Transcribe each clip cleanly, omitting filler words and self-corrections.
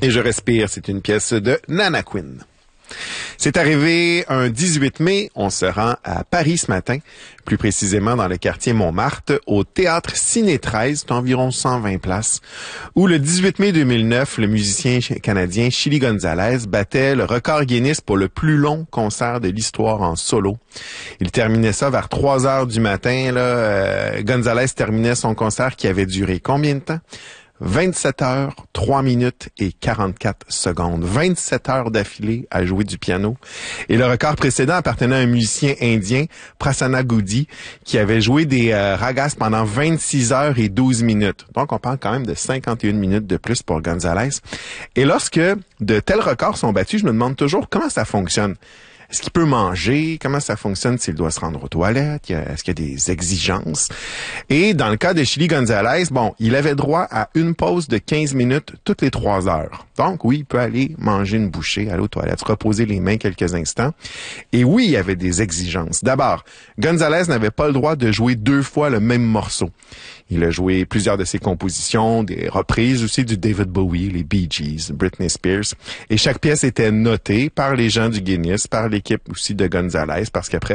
Et je respire, c'est une pièce de Nana Quinn. C'est arrivé un 18 mai, on se rend à Paris ce matin, plus précisément dans le quartier Montmartre, au Théâtre Ciné 13, d'environ 120 places, où le 18 mai 2009, le musicien canadien Chilly González battait le record Guinness pour le plus long concert de l'histoire en solo. Il terminait ça vers 3 heures du matin. González terminait son concert qui avait duré combien de temps? 27 heures, 3 minutes et 44 secondes. 27 heures d'affilée à jouer du piano. Et le record précédent appartenait à un musicien indien, Prasanna Goody, qui avait joué des ragas pendant 26 heures et 12 minutes. Donc, on parle quand même de 51 minutes de plus pour González. Et lorsque de tels records sont battus, je me demande toujours comment ça fonctionne. Est-ce qu'il peut manger? Comment ça fonctionne s'il doit se rendre aux toilettes? Est-ce qu'il y a des exigences? Et dans le cas de Chilly González, il avait droit à une pause de 15 minutes toutes les 3 heures. Donc oui, il peut aller manger une bouchée, aller aux toilettes, se reposer les mains quelques instants. Et oui, il y avait des exigences. D'abord, González n'avait pas le droit de jouer 2 fois le même morceau. Il a joué plusieurs de ses compositions, des reprises aussi du David Bowie, les Bee Gees, Britney Spears. Et chaque pièce était notée par les gens du Guinness, par l'équipe aussi de González, parce qu'après,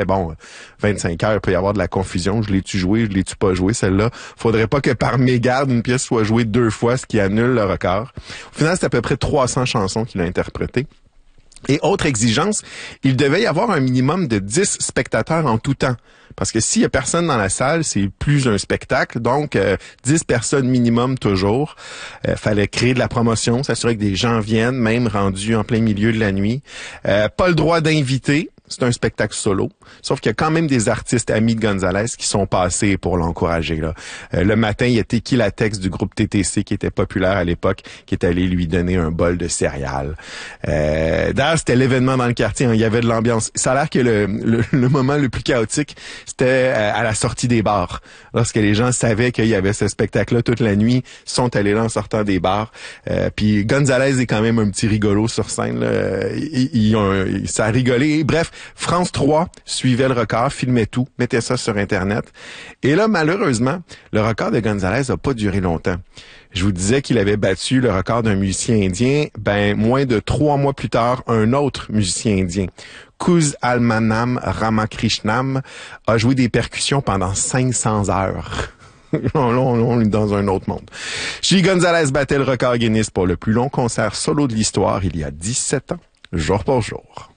25 heures, il peut y avoir de la confusion. Je l'ai-tu joué, je l'ai-tu pas joué, celle-là? Faudrait pas que par mégarde, une pièce soit jouée 2 fois, ce qui annule le record. Au final, c'est à peu près 300 chansons qu'il a interprétées. Et autre exigence, il devait y avoir un minimum de 10 spectateurs en tout temps. Parce que s'il y a personne dans la salle, c'est plus un spectacle. Donc, 10 personnes minimum toujours. Fallait créer de la promotion, s'assurer que des gens viennent, même rendus en plein milieu de la nuit. Pas le droit d'inviter. C'est un spectacle solo. Sauf qu'il y a quand même des artistes amis de González qui sont passés pour l'encourager. Le matin, il y a Tequila Tex du groupe TTC qui était populaire à l'époque, qui est allé lui donner un bol de céréales. D'ailleurs, c'était l'événement dans le quartier. Il y avait de l'ambiance. Ça a l'air que le moment le plus chaotique, c'était à la sortie des bars. Lorsque les gens savaient qu'il y avait ce spectacle-là toute la nuit, ils sont allés là en sortant des bars. Puis González est quand même un petit rigolo sur scène. Ça a rigolé. Bref, France 3 suivait le record, filmait tout, mettait ça sur Internet. Et là, malheureusement, le record de González n'a pas duré longtemps. Je vous disais qu'il avait battu le record d'un musicien indien. Moins de 3 mois plus tard, un autre musicien indien, Kuz Almanam Ramakrishnam, a joué des percussions pendant 500 heures. On est dans un autre monde. Chilly González battait le record Guinness pour le plus long concert solo de l'histoire il y a 17 ans, jour pour jour.